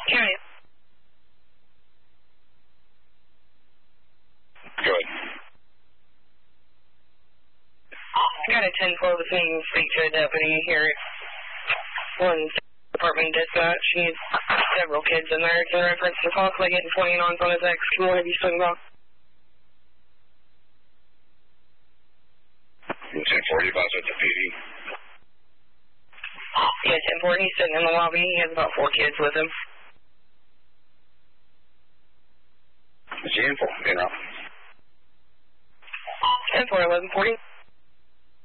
County. Go ahead. I got a 10-12 with me to speak to a deputy here at one department dispatch. He needs several kids in there. It's in reference to possibly getting 20 nons on his ex. Can one of you swing by? 1040 about the PD. Yeah, 1040. He's sitting in the lobby. He has about 4 kids with him. It's the info. You know. 10-4, 1140.